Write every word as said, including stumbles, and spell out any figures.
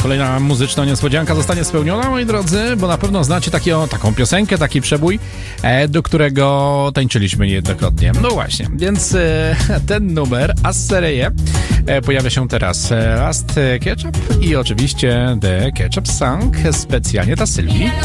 kolejna muzyczna niespodzianka zostanie spełniona, moi drodzy, bo na pewno znacie taki, o, taką piosenkę, taki przebój, e, do którego tańczyliśmy niejednokrotnie. No właśnie, więc e, ten numer, Assereje, e, pojawia się teraz. Last Ketchup i oczywiście The Ketchup Song, specjalnie dla Sylwii.